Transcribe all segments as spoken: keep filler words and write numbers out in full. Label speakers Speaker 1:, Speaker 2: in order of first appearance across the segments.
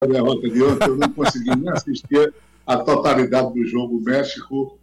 Speaker 1: a derrota de ontem, eu não consegui nem assistir a totalidade do jogo México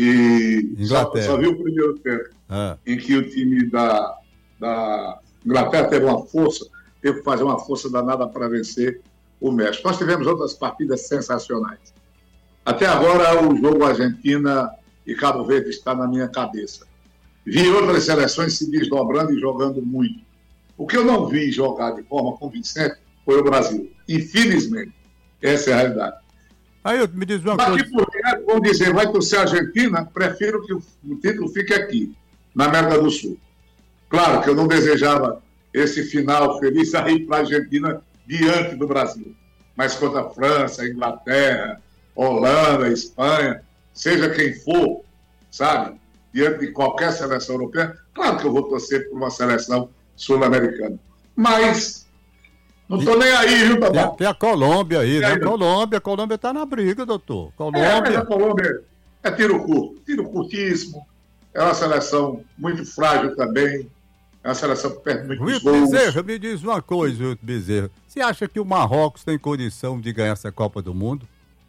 Speaker 1: e só, só vi o primeiro tempo, ah. em que o time da, da Inglaterra teve uma força, teve que fazer uma força danada para vencer o México. Nós tivemos outras partidas sensacionais. Até agora, o jogo Argentina e Cabo Verde está na minha cabeça. Vi outras seleções se desdobrando e jogando muito. O que eu não vi jogar de forma convincente foi o Brasil. Infelizmente, essa é a realidade.
Speaker 2: Aí eu me diz uma
Speaker 1: Daqui
Speaker 2: coisa...
Speaker 1: por diante, vão dizer, vai torcer a Argentina, prefiro que o, o título fique aqui, na América do Sul. Claro que eu não desejava esse final feliz aí para a Argentina diante do Brasil. Mas contra a França, a Inglaterra, Holanda, a Espanha, seja quem for, sabe, diante de qualquer seleção europeia, claro que eu vou torcer por uma seleção sul-americana. Mas não estou nem aí, viu, Babá?
Speaker 2: Tem, tem a Colômbia aí, né? A Colômbia, a Colômbia está na briga, doutor. Colômbia.
Speaker 1: É, mas a Colômbia é tiro curto, tiro curtíssimo. É uma seleção muito frágil também. É uma seleção que perde muitos
Speaker 2: Wilton
Speaker 1: gols.
Speaker 2: Bezerra, me diz uma coisa, Wilton Bezerra. Você acha que o Marrocos tem condição de ganhar essa Copa do Mundo?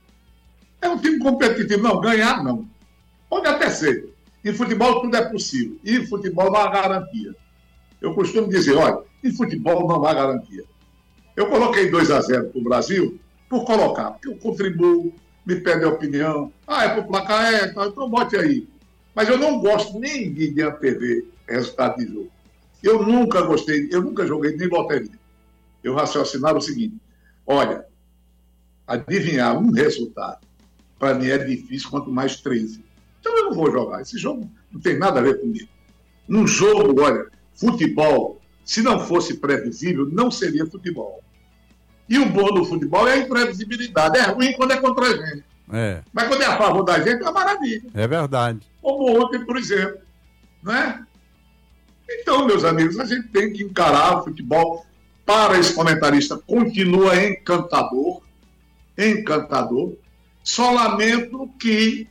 Speaker 1: É um time competitivo. Não, ganhar não. Pode até ser. Em futebol tudo é possível. E em futebol não há garantia. Eu costumo dizer, olha, em futebol não há garantia. Eu coloquei dois a zero para o Brasil por colocar, porque eu contribuo, me pede a opinião. Ah, é por placar, é, então bote aí. Mas eu não gosto nem de, de antever resultado de jogo. Eu nunca gostei, eu nunca joguei nem loteria. Eu raciocinava o seguinte, olha, adivinhar um resultado, para mim é difícil, quanto mais treze. Então eu não vou jogar. Esse jogo não tem nada a ver comigo. Num jogo, olha, futebol, se não fosse previsível, não seria futebol. E o bom do futebol é a imprevisibilidade. É ruim quando é contra a gente.
Speaker 2: É.
Speaker 1: Mas quando é a favor da gente, é uma maravilha.
Speaker 2: É verdade.
Speaker 1: Como ontem, por exemplo. Né? Então, meus amigos, a gente tem que encarar o futebol. Para esse comentarista, continua encantador. Encantador. Só lamento que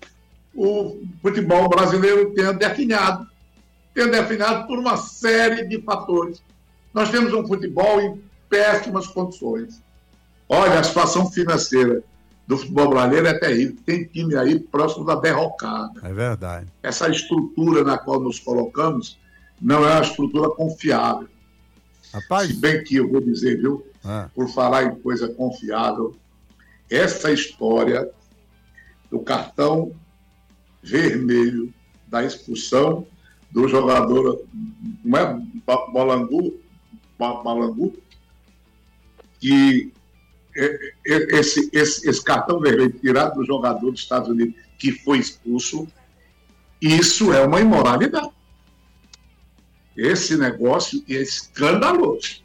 Speaker 1: o futebol brasileiro tenha definhado. Tenha definhado por uma série de fatores. Nós temos um futebol em péssimas condições. Olha, a situação financeira do futebol brasileiro é terrível. Tem time aí próximo da derrocada.
Speaker 2: É verdade.
Speaker 1: Essa estrutura na qual nos colocamos não é uma estrutura confiável.
Speaker 2: Rapaz...
Speaker 1: Se bem que eu vou dizer, viu,
Speaker 2: ah.
Speaker 1: por falar em coisa confiável, essa história do cartão vermelho da expulsão do jogador, não é Balangu, Balangu, que esse, esse, esse cartão vermelho tirado do jogador dos Estados Unidos que foi expulso, isso é uma imoralidade. Esse negócio é escandaloso.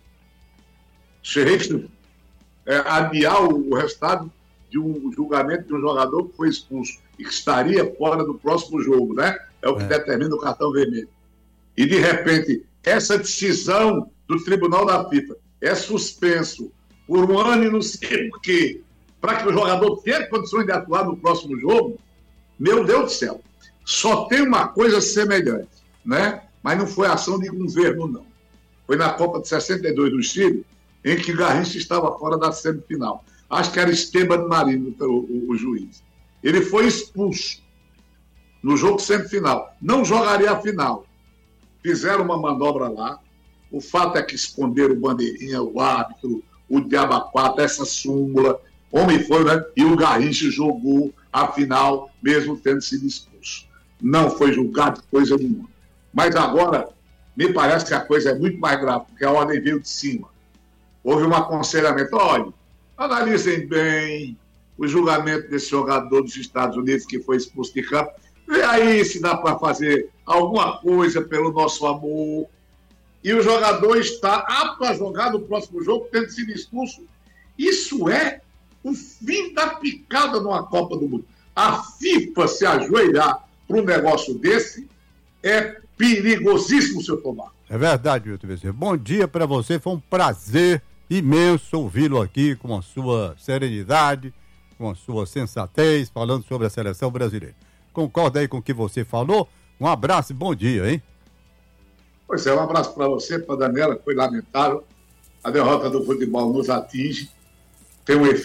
Speaker 1: Você é, adiar o, o resultado de um julgamento de um jogador que foi expulso e que estaria fora do próximo jogo, né? É o que é. determina o cartão vermelho. E, de repente, essa decisão do Tribunal da FIFA é suspenso por um ano e não sei por quê, para que o jogador tenha condições de atuar no próximo jogo, meu Deus do céu. Só tem uma coisa semelhante, né? Mas não foi ação de governo, não. Foi na Copa de sessenta e dois do Chile, em que Garrincha estava fora da semifinal. Acho que era Esteban Marino, o, o, o juiz. Ele foi expulso no jogo semifinal. Não jogaria a final. Fizeram uma manobra lá. O fato é que esconderam o bandeirinha, o árbitro, o diabo quatro, essa súmula. Homem foi, né? E o Garrincha jogou a final, mesmo tendo sido expulso. Não foi julgado coisa nenhuma. Mas agora, me parece que a coisa é muito mais grave, porque a ordem veio de cima. Houve um aconselhamento. Olha, analisem bem o julgamento desse jogador dos Estados Unidos que foi expulso de campo. Vê aí se dá para fazer alguma coisa pelo nosso amor. E o jogador está apto a jogar no próximo jogo, tendo sido expulso. Isso é o fim da picada numa Copa do Mundo. A FIFA se ajoelhar para um negócio desse é perigosíssimo, seu Tomás.
Speaker 2: É verdade, Wilton Bezerra. Bom dia para você, foi um prazer imenso ouvi-lo aqui com a sua serenidade, com a sua sensatez, falando sobre a seleção brasileira. Concorda aí com o que você falou? Um abraço e bom dia, hein?
Speaker 1: Pois é, um abraço para você, para a Daniela, foi lamentável. A derrota do futebol nos atinge, tem um efeito